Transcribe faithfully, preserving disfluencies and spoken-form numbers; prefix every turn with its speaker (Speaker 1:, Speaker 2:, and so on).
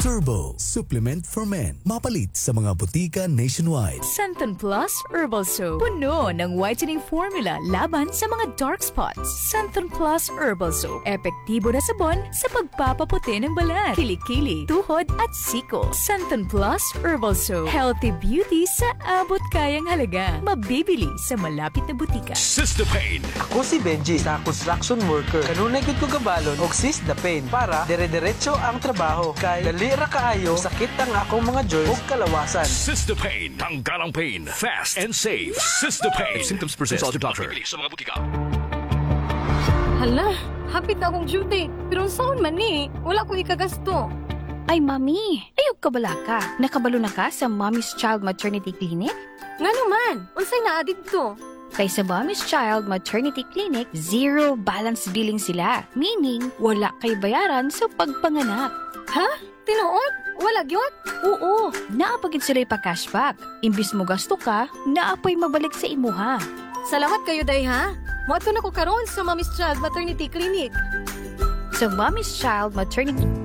Speaker 1: Turbo, supplement for men. Mapalit sa mga butika nationwide.
Speaker 2: Santon Plus Herbal Soap. Puno ng whitening formula laban sa mga dark spots. Santon Plus Herbal Soap. Epektibo na sabon sa pagpapaputi ng balat, kilikili, tuhod at siko. Santon Plus Herbal Soap. Healthy beauty sa abot kayang halaga. Mabibili sa malapit na butika.
Speaker 3: Sistapain.
Speaker 4: Ako si Benji sa construction worker. Kanunay gud ko gabalon og Sistapain para dire-diretso ang trabaho. Kay dali ra kaayo sakit ang akong mga joints ug kalawasan.
Speaker 3: Sistapain. Tanggal ang pain. Fast and safe. Sistapain. If symptoms persist, consult your doctor. Mabibili sa mga butika.
Speaker 5: Hala, hapit na akong duty. Pero saan man ni? Wala ko ikagasto.
Speaker 6: Ay, Mami, ayog ka bala ka? Nakabalo na ka sa Mommy's Child Maternity Clinic?
Speaker 5: Nga naman, unsay naa didto?
Speaker 6: Kay sa Mommy's Child Maternity Clinic, zero balance billing sila. Meaning, wala kay bayaran sa pagpanganak.
Speaker 5: Ha? Tinuod? Wala gyud?
Speaker 6: Oo, naapagid sila pa cashback. Imbis mo gasto ka, naapay mabalik sa imuha.
Speaker 5: Salamat kayo, day, ha? Moadto na ko karon sa Mommy's Child Maternity Clinic.
Speaker 6: Sa Mommy's Child Maternity